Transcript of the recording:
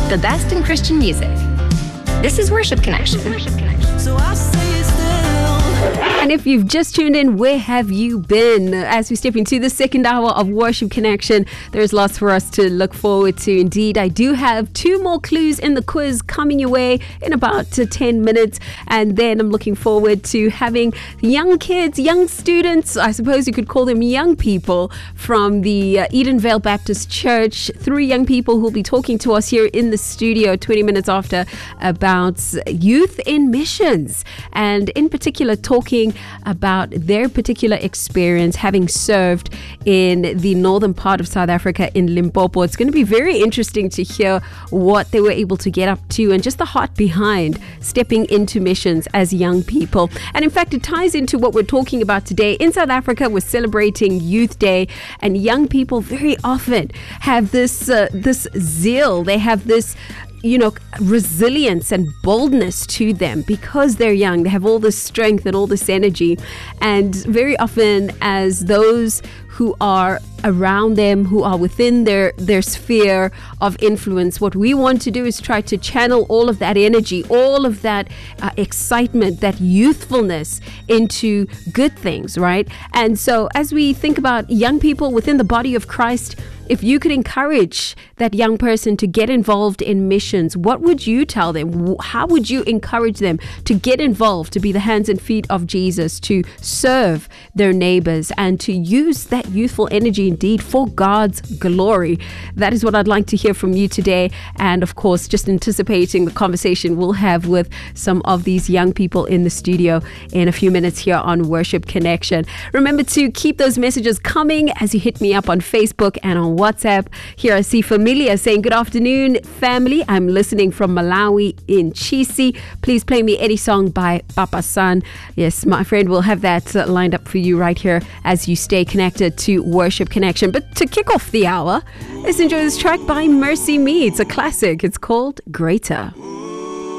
the best in Christian music. This is Worship Connection. So I say still. And if you've just tuned in, where have you been? As we step into the second hour of Worship Connection, there's lots for us to look forward to. Indeed, I do have 2 more clues in the quiz coming your way in about 10 minutes. And then I'm looking forward to having young kids, young students, I suppose you could call them young people, from the Edenvale Baptist Church. 3 young people who will be talking to us here in the studio 20 minutes after about youth in missions. And in particular, talking about their particular experience having served in the northern part of South Africa in Limpopo. It's going to be very interesting to hear what they were able to get up to and just the heart behind stepping into missions as young people. And in fact, it ties into what we're talking about today. In South Africa, we're celebrating Youth Day, and young people very often have this zeal. They have this resilience and boldness to them because they're young. They have all this strength and all this energy. And very often, as those who are around them, who are within their sphere of influence, what we want to do is try to channel all of that energy, all of that excitement, that youthfulness into good things, right? And so as we think about young people within the body of Christ, if you could encourage that young person to get involved in missions, what would you tell them? How would you encourage them to get involved, to be the hands and feet of Jesus, to serve their neighbors, and to use that youthful energy indeed for God's glory? That is what I'd like to hear from you today. And of course, just anticipating the conversation we'll have with some of these young people in the studio in a few minutes here on Worship Connection. Remember to keep those messages coming as you hit me up on Facebook and on WhatsApp. Here I see Familia saying, good afternoon, family. I'm listening from Malawi in Chisi. Please play me any song by Papa San. Yes, my friend, will have that lined up for you right here as you stay connected to Worship Connection. But to kick off the hour, let's enjoy this track by Mercy Me. It's a classic. It's called Greater.